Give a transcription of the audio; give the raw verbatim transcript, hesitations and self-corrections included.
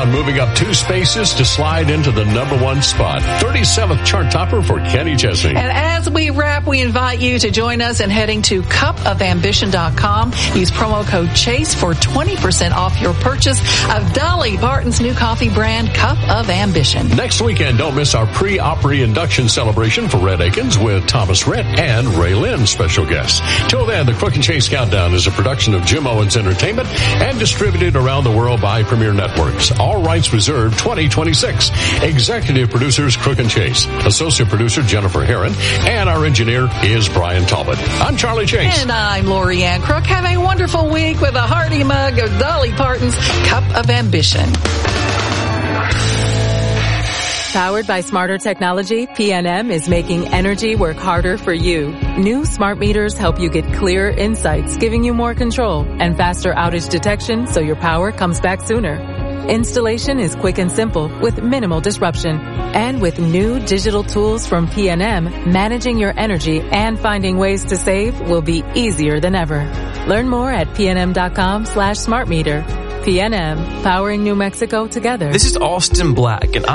on moving up two spaces to slide into the number one spot. thirty-seventh chart topper for Kenny Chesney. And as we wrap, we invite you to join us in heading to cup of ambition dot com. Use promo code CHASE for twenty percent off your purchase of Dolly Parton's new coffee brand, Cup of Ambition. Next weekend, don't miss our pre-Opry induction celebration for Rhett Akins with Thomas Rhett and Ray Lynn special guests. Till then, the Crook and Chase Countdown is a production of Jim Owens Entertainment and distributed around the world by Premier Networks. All rights reserved twenty twenty-six. Executive producers Crook and Chase. Associate producer Jennifer Herron. And our engineer is Brian Talbot. I'm Charlie Chase. And I'm Lori Ann Crook. Have a wonderful week with a hearty mug of Dolly Parton's Cup of Ambition. Powered by smarter technology, P N M is making energy work harder for you. New smart meters help you get clear insights, giving you more control and faster outage detection so your power comes back sooner. Installation is quick and simple with minimal disruption. And with new digital tools from P N M, managing your energy and finding ways to save will be easier than ever. Learn more at pnm.com slash smart meter. P N M, powering New Mexico together. This is Austin Black, and